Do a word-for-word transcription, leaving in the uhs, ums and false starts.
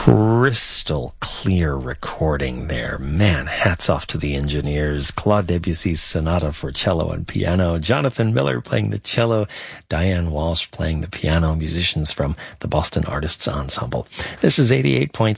Crystal clear recording there. Man, hats off to the engineers. Claude Debussy's Sonata for cello and piano. Jonathan Miller playing the cello. Diane Walsh playing the piano. Musicians from the Boston Artists Ensemble. This is eighty-eight point